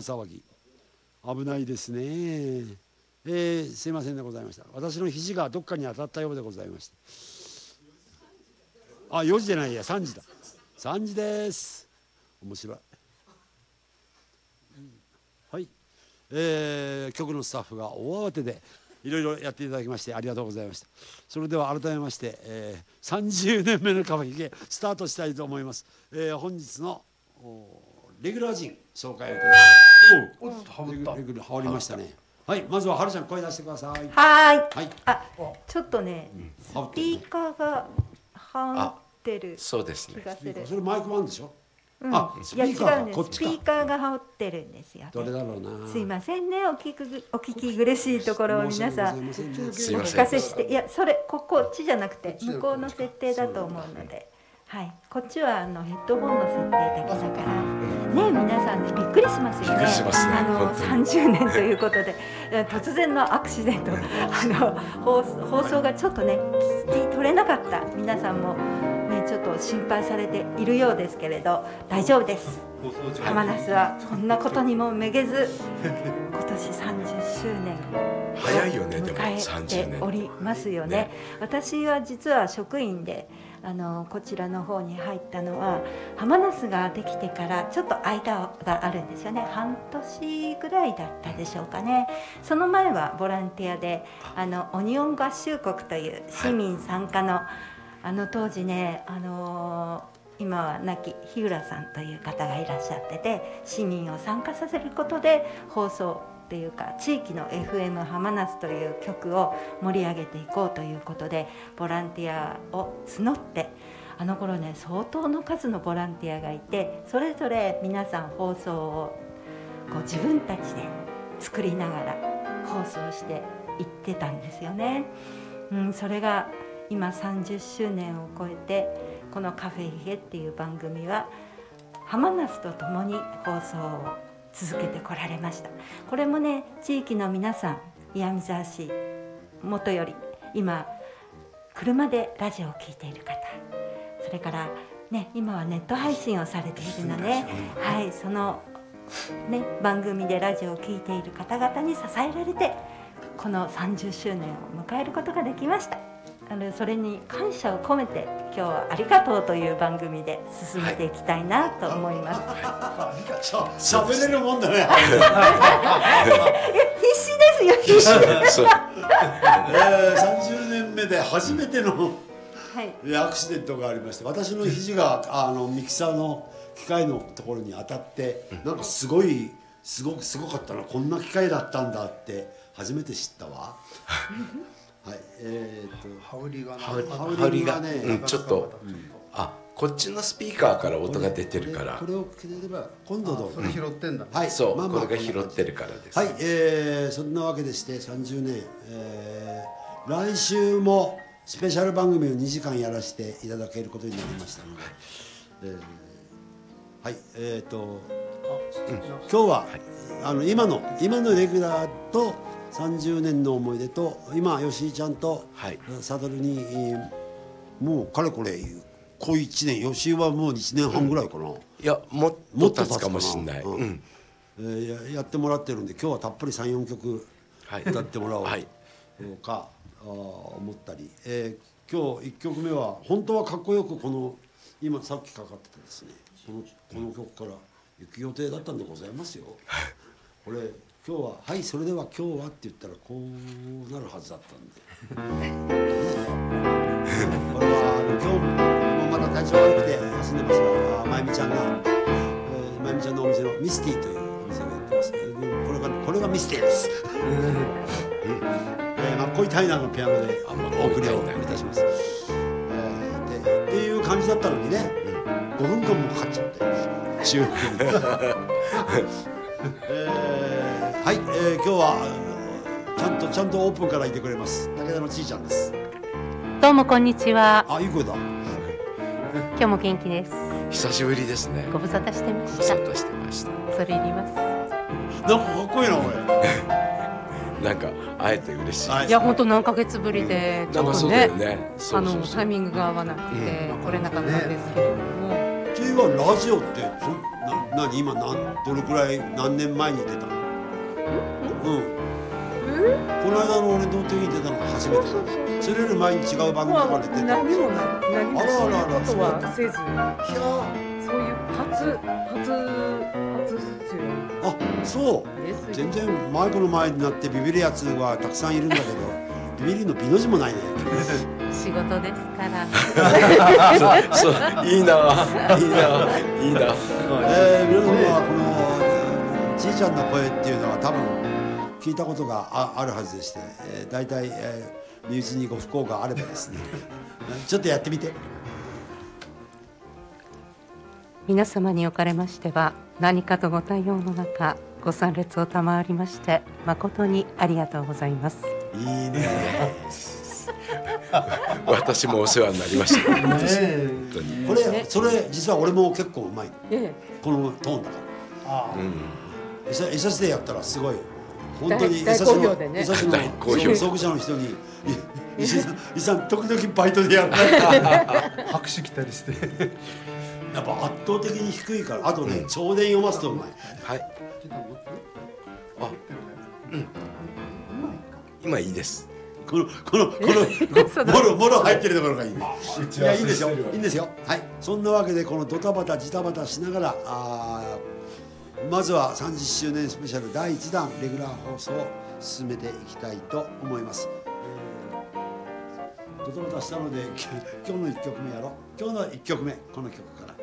騒ぎ、危ないですね。すいませんでございました。私の肘がどっかに当たったようでございました。4時じゃないや、3時だ。3時です。面白い。はい、局のスタッフが大慌てでいろいろやっていただきましてありがとうございました。それでは改めまして、30年目のカフェヒゲスタートしたいと思います。本日のレギュラー陣紹介をいただきます。レギュラー羽織りましたね。はい、まずははるちゃん声出してください。 はい。 はい。 ちょっとね、スピーカーが羽織ってるそうですね。 気がする。 それマイク版でしょ。スピいや違ーカーうんです。 がこっちか。 スピーカーが羽織ってるんですよね。 どれだろうな。 すいませんね、お聞き苦しいところを皆さんおすいません聞かせして、いやそれこっちじゃなくて向こうの設定だと思うので、はい、こっちはヘッドホンの設定だけだからね、皆さんねびっくりしますよね。30年ということで突然のアクシデント、放送がちょっとね聞き取れなかった皆さんもねちょっと心配されているようですけれど大丈夫です。浜那須はこんなことにもめげず今年30周年早いよね。でも迎えておりますよね。私は実は職員でこちらの方に入ったのは浜那須ができてからちょっと間があるんですよね。半年ぐらいだったでしょうかね。その前はボランティアでオニオン合衆国という市民参加の、当時ね今は亡き日浦さんという方がいらっしゃってて、市民を参加させることで放送っていうか地域の FM 浜那須という曲を盛り上げていこうということでボランティアを募って、あの頃ね相当の数のボランティアがいて、それぞれ皆さん放送をこう自分たちで作りながら放送していってたんですよね。それが今30周年を超えてこのカフェヒゲっていう番組は浜那須と共に放送を続けてこられました。これもね地域の皆さん、岩見沢市もとより今車でラジオを聴いている方、それからね今はネット配信をされているので、はい、そのね番組でラジオを聴いている方々に支えられてこの30周年を迎えることができました。それに感謝を込めて今日はありがとうという番組で進めていきたいなと思います。 喋れるもんだね。 必死ですよ。必死。 30年目で初めてのアクシデントがありまして、私の肘がミキサーの機械のところに当たってなんかすごかったな、こんな機械だったんだって初めて知ったわ。はい、 羽織がね、ちょっとこっちのスピーカーから音が出てるから、 これをつければ今度どうそれ拾ってんだ。 はい、そう、これが拾ってるからです。 はい、そんなわけでして30年、来週もスペシャル番組を2時間やらせていただけることになりましたので、はい、今日は今のレギュラーと30年の思い出と、今吉井ちゃんとサドルに、もうかれこれこう1年、吉井はもう1年半ぐらいかな、 いやもっと経つかもしれない、 やってもらってるんで、今日はたっぷり 3,4 曲歌ってもらおうか思ったり、今日1曲目は本当はかっこよく今さっきかかってたですね、この曲から行く予定だったんでございますよ。これ今日は「はい、それでは今日は」って言ったらこうなるはずだったんで、これは今日もまた体調悪くて休んでますが、まゆみちゃんが、まゆみちゃんのお店のミスティというお店がやってます。これがミスティです。マッコイ・タイナーのピアノでお送りをいたします。っていう感じだったのにね、5分間もかかっちゃって収録に。はい、今日はちゃんとオープンからいてくれます武田のちいちゃんです。 どうもこんにちは。 いい声だ。 今日も元気です。 久しぶりですね。 ご無沙汰してました。 ご無沙汰してました。 それいります。 なんかかっこいいなこれ。 なんか会えて嬉しい。 いや本当何ヶ月ぶりでちょっとね、タイミングが合わなくて来れなかったんですけれども。 ちいはラジオって何今どれくらい何年前に出たの？この間の俺の時に出たのが初めて。それより前に違う番組とかで出た。 何もない何もそういうことはせず、そういう初出演。 あ、そう。全然マイクの前になってビビるやつはたくさんいるんだけど、ビビりの美の字もないね。 仕事ですから。 そういいないいないいな。 皆様はこのちいちゃんの声っていうのは多分聞いたことがあるはずでして、だいたい身内にご不幸があればですねちょっとやってみて。 皆様におかれましては何かとご対応の中ご参列を賜りまして誠にありがとうございます。 いいね私もお世話になりました。 これそれ実は俺も結構うまい、このトーンだから。エサシでやったらすごい本当にエサシの創業者の人に石さん時々バイトでやる拍手来たりしてやっぱ圧倒的に低いから。あとね、超電読ますとうまい。 はい。あ、今いいです。 このもろ入ってるところがいいね。いや、いいんですよ、いいんですよ。はい。そんなわけでこのドタバタジタバタしながらまずは30周年スペシャル第1弾レギュラー放送を進めていきたいと思います。ドタバタしたので今日の1曲目やろう。今日の1曲目この曲から。